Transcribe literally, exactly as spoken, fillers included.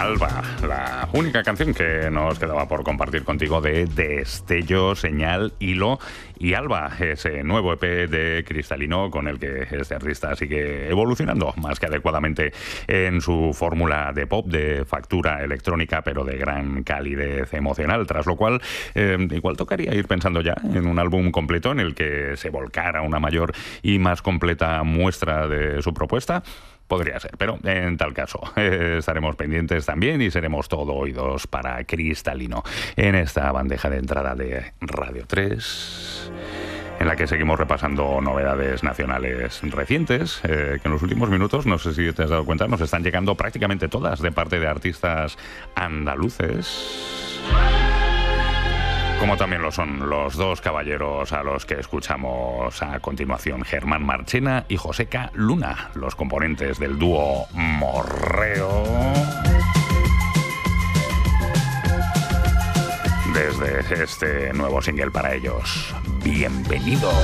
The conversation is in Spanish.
Alba, la única canción que nos quedaba por compartir contigo de Destello, Señal, Hilo y Alba, ese nuevo E P de Cristalino con el que este artista sigue evolucionando más que adecuadamente en su fórmula de pop, de factura electrónica, pero de gran calidez emocional, tras lo cual eh, igual tocaría ir pensando ya en un álbum completo en el que se volcara una mayor y más completa muestra de su propuesta. Podría ser, pero en tal caso eh, estaremos pendientes también y seremos todo oídos para Cristalino en esta bandeja de entrada de Radio tres, en la que seguimos repasando novedades nacionales recientes, eh, que en los últimos minutos, no sé si te has dado cuenta, nos están llegando prácticamente todas de parte de artistas andaluces, como también lo son los dos caballeros a los que escuchamos a continuación, Germán Marchena y Joseca Luna, los componentes del dúo Morreo. Desde este nuevo single para ellos, bienvenido.